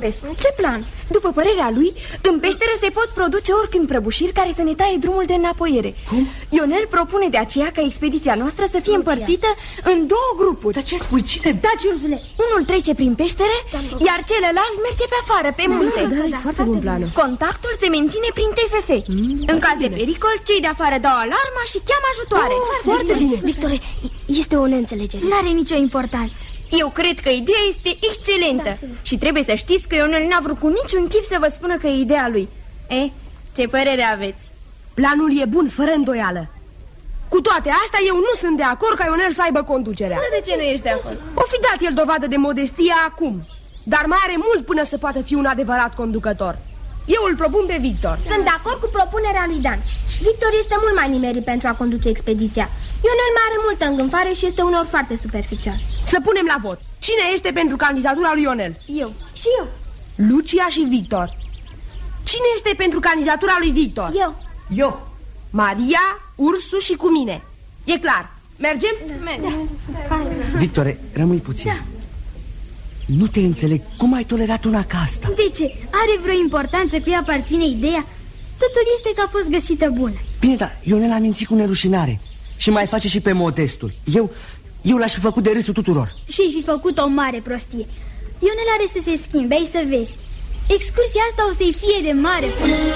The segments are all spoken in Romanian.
povesti. Ce plan? După părerea lui, în peșteră se pot produce oricând prăbușiri care să ne taie drumul de înapoiere. Cum? Ionel propune de aceea ca expediția noastră să fie împărțită în două grupuri. Dar ce spui? Cine? Taci, Ursule! Unul trece prin peștere, iar celălalt merge pe afară, pe munte. Da, e foarte bun planul. Contactul se menține prin TFF. În caz de pericol, cei de afară dau alarma și cheamă ajutoare. Foarte bine. Victore, este o neînțelegere. N-are nicio importanță. Eu cred că ideea este excelentă. Și trebuie să știți că Ionel n-a vrut cu niciun chip să vă spună că e ideea lui. Ce părere aveți? Planul e bun, fără îndoială. Cu toate astea, eu nu sunt de acord ca Ionel să aibă conducerea. De ce nu ești de acord? O fi dat el dovadă de modestie acum, dar mai are mult până să poată fi un adevărat conducător. Eu îl propun de Victor. Sunt de acord cu propunerea lui Dan. Victor este mult mai nimerit pentru a conduce expediția. Ionel mai are multă îngânfare și este unor foarte superficial. Să punem la vot. Cine este pentru candidatura lui Ionel? Eu. Și eu. Lucia și Victor. Cine este pentru candidatura lui Victor? Eu. Maria, Ursu și cu mine. E clar. Mergem? Da. Victore, rămâi puțin. Da. Nu te înțeleg. Cum ai tolerat una ca asta? De ce? Are vreo importanță cui aparține ideea? Totul este că a fost găsită bună. Bine, dar Ionel a mințit cu nerușinare. Și mai face și pe modestul. Eu l-aș fi făcut de râsul tuturor. Și-ai fi făcut o mare prostie. Ionel are să se schimbe, ai să vezi. Excursia asta o să-i fie de mare folos.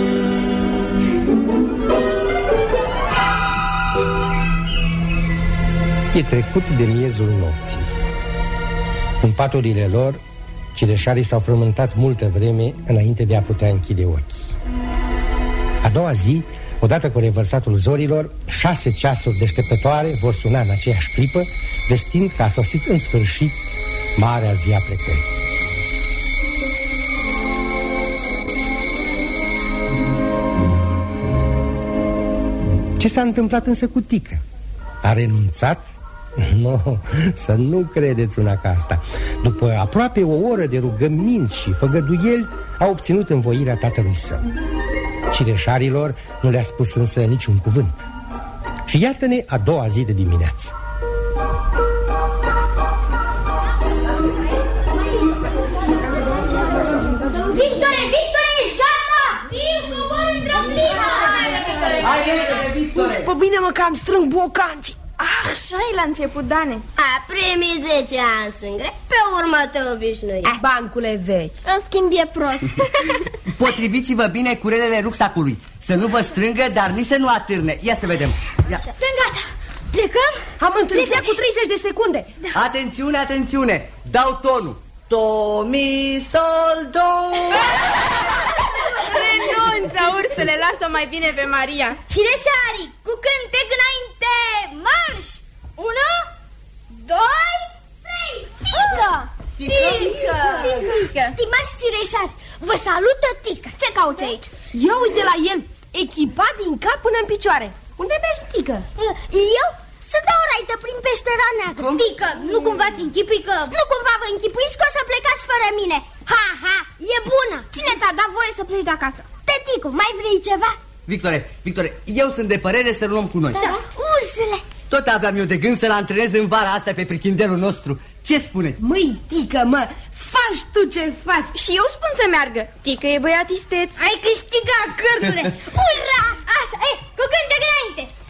E trecut de miezul nopții. În paturile lor, cireșarii s-au frământat multă vreme înainte de a putea închide ochii. A doua zi, odată cu revărsatul zorilor, 6 ceasuri deșteptătoare vor suna în aceeași clipă, vestind că a sosit în sfârșit marea zi a plecării. Ce s-a întâmplat însă cu Tică? A renunțat? Nu, să nu credeți una ca asta. După aproape o oră de rugăminți și făgăduieli, a obținut învoirea tatălui său. Cireșarilor nu le-a spus însă niciun cuvânt. Și iată-ne a doua zi de dimineață. Victore, ești gata! Vin, cobor într-o clipă! Hai, repede, Victore! Pe bine mă că am strâng bocanci. Așa e la început, Dane. Primii 10 ani sunt grei, pe urmă te obișnui. Bancule vechi. În schimb e prost. Potriviți-vă bine cu relele rucsacului. Să nu vă strângă, dar nici să nu atârne. Ia să vedem. Ia. Sunt gata. Plecăm? Am întârziat cu 30 de secunde. Da. Atențiune, atențiune. Dau tonul. Do, mi, sol, do. Renunță, Ursule, lasă mai bine pe Maria. Cireșarii, cu cântec înainte, marș! 1, 2, 3, Tică! Tică! Stimați cireșari, vă salută Tică. Ce cauți aici? Ia uite la el, echipat din cap până în picioare. Unde mergi, Tică? Eu? Să dau o raită prin peștera neagră. Tică, nu cumva ți închipui că... Nu cumva vă închipuiți că o să plecați fără mine. Ha, e bună. Cine te-a dat voie să pleci de acasă? Tăticu, mai vrei ceva? Victore, eu sunt de părere să-l luăm cu noi. Da? Ursule! Tot aveam eu de gând să-l antrenez în vara asta pe prichindelul nostru. Ce spuneți? Măi, Tică, mă, faci tu ce faci. Și eu spun să meargă. Tică e băiat isteț. Ai câștigat, cărțule! Ura! Așa, cu cântec înainte!